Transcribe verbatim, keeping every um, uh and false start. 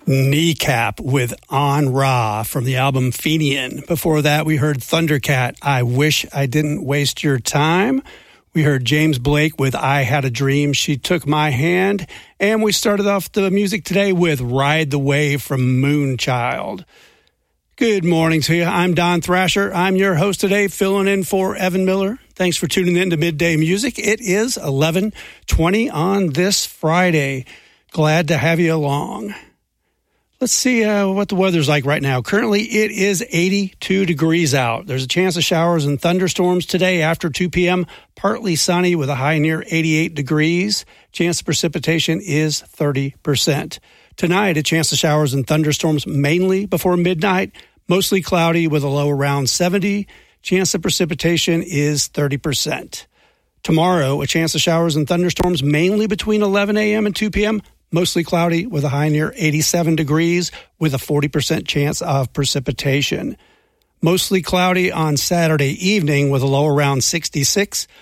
Kneecap with On Ra from the album Fenian. Before that, we heard Thundercat, I Wish I Didn't Waste Your Time. We heard James Blake with I Had a Dream, She Took My Hand. And we started off the music today with Ride the Wave from Moonchild. Good morning to you. I'm Don Thrasher. I'm your host today, filling in for Evan Miller. Thanks for tuning in to Midday Music. It is eleven twenty on this Friday. Glad to have you along. Let's see uh, what the weather's like right now. Currently, it is eighty-two degrees out. There's a chance of showers and thunderstorms today after two p.m. Partly sunny with a high near eighty-eight degrees. Chance of precipitation is thirty percent. Tonight, a chance of showers and thunderstorms mainly before midnight. Mostly cloudy with a low around seventy. Chance of precipitation is thirty percent. Tomorrow, a chance of showers and thunderstorms mainly between eleven a.m. and two p.m. Mostly cloudy with a high near eighty-seven degrees with a forty percent chance of precipitation. Mostly cloudy on Saturday evening with a low around sixty-six.